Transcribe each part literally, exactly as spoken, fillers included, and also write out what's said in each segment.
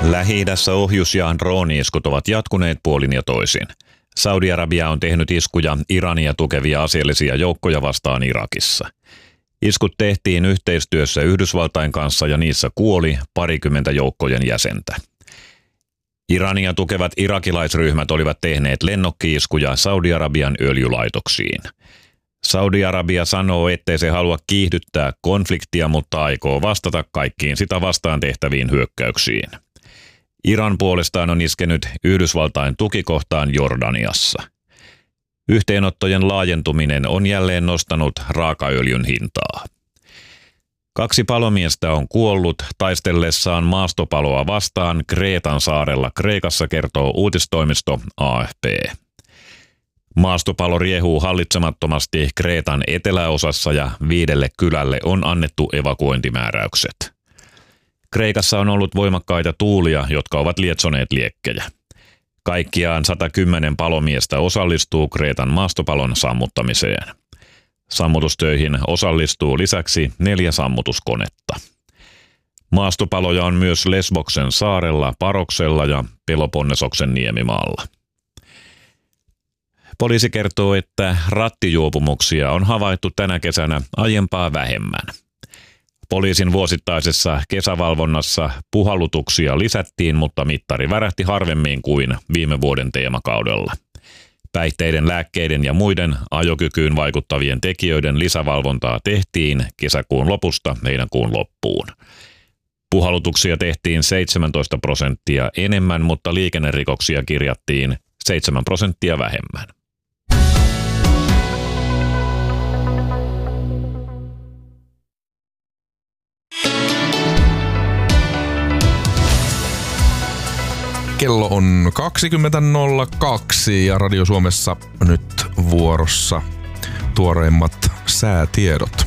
Lähi-idässä ohjus- ja drooni-iskut ovat jatkuneet puolin ja toisin. Saudi-Arabia on tehnyt iskuja Irania tukevia aseellisia joukkoja vastaan Irakissa. Iskut tehtiin yhteistyössä Yhdysvaltain kanssa ja niissä kuoli parikymmentä joukkojen jäsentä. Irania tukevat irakilaisryhmät olivat tehneet lennokki-iskuja Saudi-Arabian öljylaitoksiin. Saudi-Arabia sanoo, ettei se halua kiihdyttää konfliktia, mutta aikoo vastata kaikkiin sitä vastaan tehtäviin hyökkäyksiin. Iran puolestaan on iskenyt Yhdysvaltain tukikohtaan Jordaniassa. Yhteenottojen laajentuminen on jälleen nostanut raakaöljyn hintaa. Kaksi palomiestä on kuollut taistellessaan maastopaloa vastaan Kreetan saarella Kreikassa, kertoo uutistoimisto A F P. Maastopalo riehuu hallitsemattomasti Kreetan eteläosassa ja viidelle kylälle on annettu evakuointimääräykset. Kreikassa on ollut voimakkaita tuulia, jotka ovat lietsoneet liekkejä. Kaikkiaan sata kymmenen palomiestä osallistuu Kreetan maastopalon sammuttamiseen. Sammutustöihin osallistuu lisäksi neljä sammutuskonetta. Maastopaloja on myös Lesboksen saarella, Paroksella ja Peloponnesoksen niemimaalla. Poliisi kertoo, että rattijuopumuksia on havaittu tänä kesänä aiempaa vähemmän. Poliisin vuosittaisessa kesävalvonnassa puhallutuksia lisättiin, mutta mittari värähti harvemmin kuin viime vuoden teemakaudella. Päihteiden, lääkkeiden ja muiden ajokykyyn vaikuttavien tekijöiden lisävalvontaa tehtiin kesäkuun lopusta heinäkuun loppuun. Puhallutuksia tehtiin seitsemäntoista prosenttia enemmän, mutta liikennerikoksia kirjattiin seitsemän prosenttia vähemmän. Kello on kaksikymmentä nolla kaksi ja Radio Suomessa nyt vuorossa tuoreimmat säätiedot.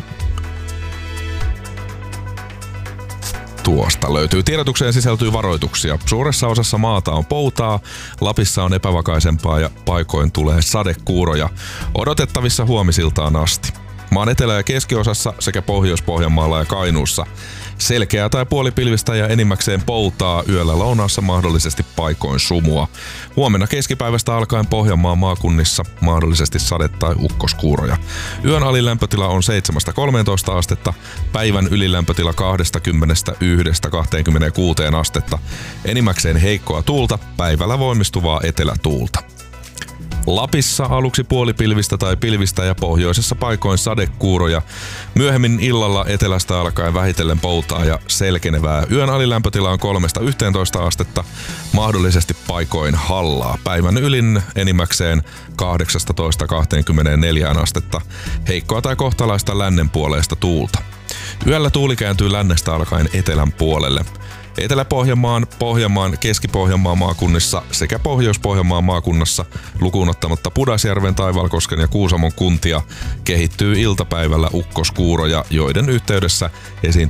Tuosta löytyy. Tiedotukseen sisältyy varoituksia. Suuressa osassa maata on poutaa, Lapissa on epävakaisempaa ja paikoin tulee sadekuuroja. Odotettavissa huomisiltaan asti. Maan etelä- ja keskiosassa sekä Pohjois-Pohjanmaalla ja Kainuussa selkeää tai puolipilvistä ja enimmäkseen poutaa, yöllä lounaassa mahdollisesti paikoin sumua. Huomenna keskipäivästä alkaen Pohjanmaan maakunnissa mahdollisesti sade- tai ukkoskuuroja. Yön alilämpötila on seitsemästä kolmeentoista astetta, päivän ylilämpötila kaksikymmentäyksi kaksikymmentäkuusi astetta. Enimmäkseen heikkoa tuulta, päivällä voimistuvaa etelätuulta. Lapissa aluksi puolipilvistä tai pilvistä ja pohjoisessa paikoin sadekuuroja. Myöhemmin illalla etelästä alkaen vähitellen poutaa ja selkenevää. Yön alilämpötila on kolmesta yhteentoista astetta, mahdollisesti paikoin hallaa. Päivän ylin enimmäkseen kahdeksasta kaksikymmentäneljä astetta. Heikkoa tai kohtalaista lännenpuoleista tuulta. Yöllä tuuli kääntyy lännestä alkaen etelän puolelle. Etelä-Pohjanmaan, Pohjanmaan, Keski-Pohjanmaan maakunnissa sekä Pohjois-Pohjanmaan maakunnassa lukuun ottamatta Pudasjärven, Taivalkosken ja Kuusamon kuntia kehittyy iltapäivällä ukkoskuuroja, joiden yhteydessä esiintyy